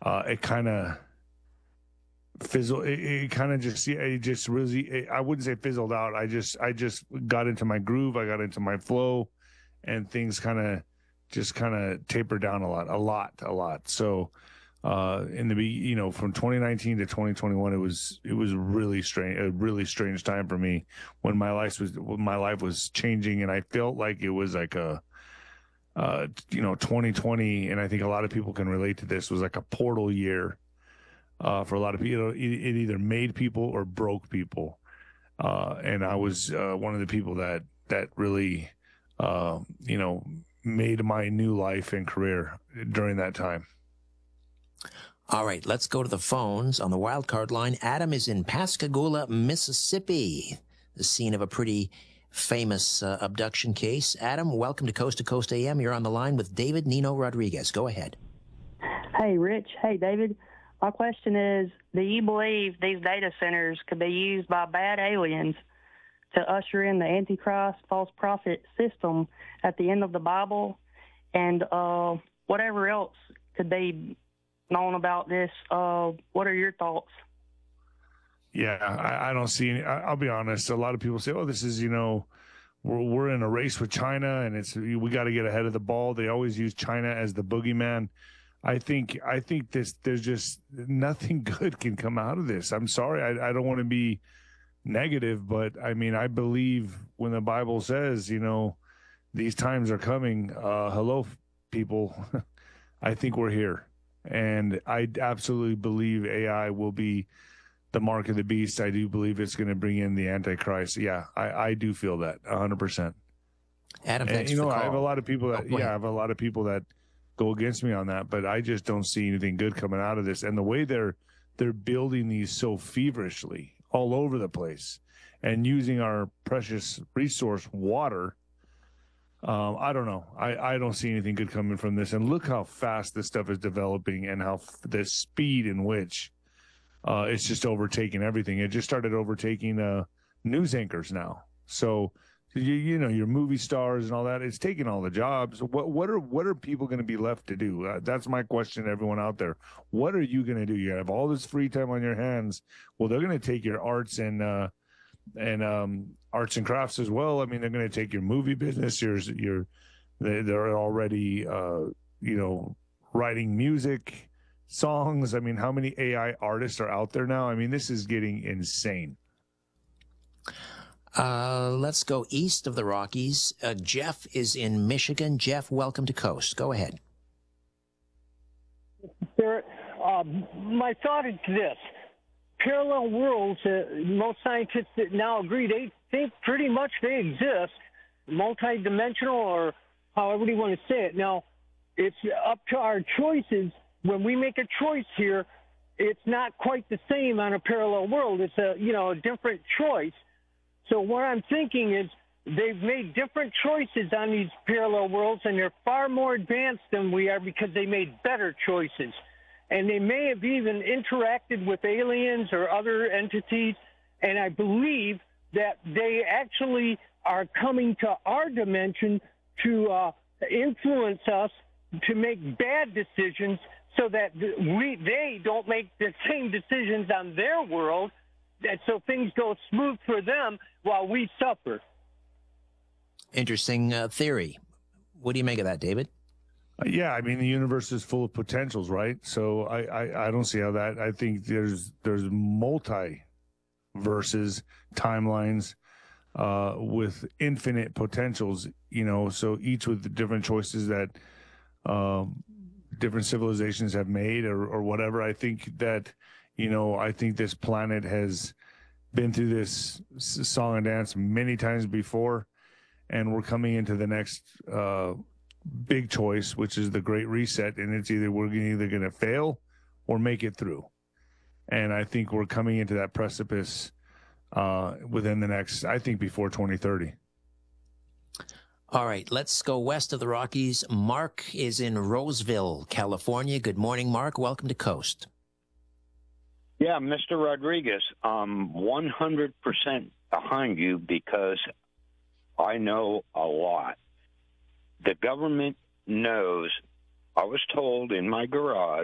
it kind of fizzled. It kind of just, it just really, I wouldn't say fizzled out. I just got into my groove. I got into my flow, and things just kind of tapered down a lot. So, from 2019 to 2021, it was really strange, a really strange time for me when my life was changing, and I felt like it was like 2020, and I think a lot of people can relate to this, was like a portal year for a lot of people. It either made people or broke people, and I was one of the people that really, made my new life and career during that time. All right, let's go to the phones on the wild card line. Adam is in Pascagoula, Mississippi, the scene of a pretty famous abduction case. Adam, welcome to Coast AM. You're on the line with David Nino Rodriguez. Go ahead. Hey, Rich. Hey, David. My question is, do you believe these data centers could be used by bad aliens to usher in the Antichrist false prophet system at the end of the Bible? And whatever else could be known about this, what are your thoughts? Yeah, I don't see any. I'll be honest. A lot of people say, "Oh, this is we're in a race with China, and we got to get ahead of the ball." They always use China as the boogeyman. I think there's just nothing good can come out of this. I'm sorry, I don't want to be negative, but I mean, I believe when the Bible says, these times are coming. Hello, people. I think we're here. And I absolutely believe AI will be the mark of the beast. I do believe it's going to bring in the Antichrist. Yeah, I do feel that 100%. Adam, thanks for the call. I have a lot of people that go against me on that, but I just don't see anything good coming out of this. And the way they're building these so feverishly all over the place and using our precious resource, water. I don't know. I don't see anything good coming from this. And look how fast this stuff is developing, and how the speed in which it's just overtaking everything. It just started overtaking news anchors now. So, your movie stars and all that, it's taking all the jobs. What are people going to be left to do? That's my question to everyone out there. What are you going to do? You have all this free time on your hands. Well, they're going to take your arts and arts and crafts as well. I mean, they're going to take your movie business. They're already, writing music, songs. I mean, how many AI artists are out there now? I mean, this is getting insane. Let's go east of the Rockies. Jeff is in Michigan. Jeff, welcome to Coast. Go ahead. My thought is this. Parallel worlds, most scientists that now agree, they think pretty much they exist, multidimensional, or however you want to say it. Now, it's up to our choices. When we make a choice here, it's not quite the same on a parallel world. It's a different choice. So what I'm thinking is they've made different choices on these parallel worlds, and they're far more advanced than we are because they made better choices. And they may have even interacted with aliens or other entities, and I believe that they actually are coming to our dimension to influence us to make bad decisions so that they don't make the same decisions on their world, and so things go smooth for them while we suffer. Interesting theory. What do you make of that, David? Yeah, I mean, the universe is full of potentials, right? So I don't see how that. I think there's multi-verses, timelines with infinite potentials, so each with the different choices that different civilizations have made or whatever. I think that, I think this planet has been through this song and dance many times before, and we're coming into the next big choice, which is the Great Reset, and it's we're either going to fail or make it through. And I think we're coming into that precipice within the next, I think, before 2030. All right, let's go west of the Rockies. Mark is in Roseville, California. Good morning, Mark. Welcome to Coast. Yeah, Mr. Rodriguez, I'm 100% behind you because I know a lot. The government knows. I was told in my garage